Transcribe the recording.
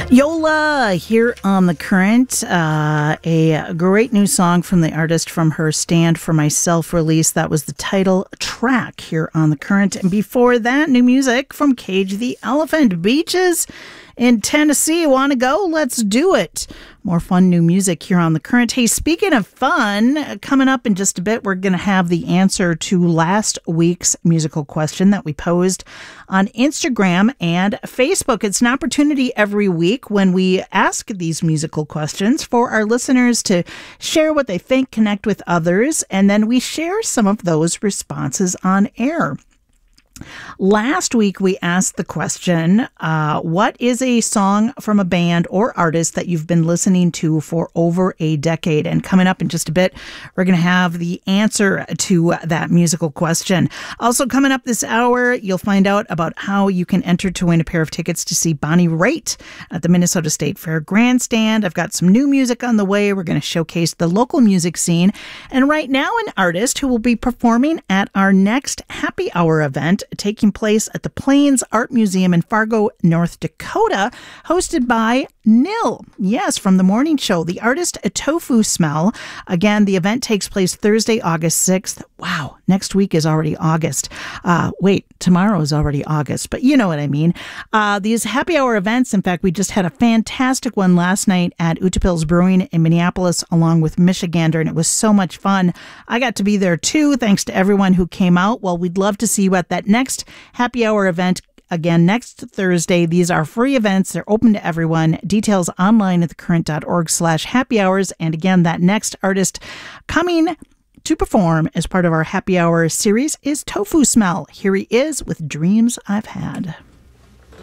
Yola here on The Current, a great new song from the artist from her Stand For Myself release. That was the title track here on The Current. And before that, new music from Cage the Elephant. Beaches in Tennessee. Want to go? Let's do it. More fun new music here on The Current. Hey, speaking of fun, coming up in just a bit, we're going to have the answer to last week's musical question that we posed on Instagram and Facebook. It's an opportunity every week when we ask these musical questions for our listeners to share what they think, connect with others, and then we share some of those responses on air. Last week, we asked the question, what is a song from a band or artist that you've been listening to for over a decade? And coming up in just a bit, we're going to have the answer to that musical question. Also coming up this hour, you'll find out about how you can enter to win a pair of tickets to see Bonnie Raitt at the Minnesota State Fair Grandstand. I've got some new music on the way. We're going to showcase the local music scene. And right now, an artist who will be performing at our next happy hour event, taking place at the Plains Art Museum in Fargo, North Dakota, hosted by Nil. Yes, from the morning show, the artist A Tofu Smell. Again, the event takes place Thursday, August 6th. Wow, next week is already August. Wait, tomorrow is already August, but you know what I mean. These happy hour events, in fact, we just had a fantastic one last night at Utapils Brewing in Minneapolis, along with Michigander, and it was so much fun. I got to be there too, thanks to everyone who came out. Well, we'd love to see you at that next happy hour event. Again, next Thursday. These are free events. They're open to everyone. Details online at thecurrent.org/happy hours. And again, that next artist coming to perform as part of our happy hour series is Tofu Smell. Here he is with Dreams I've Had.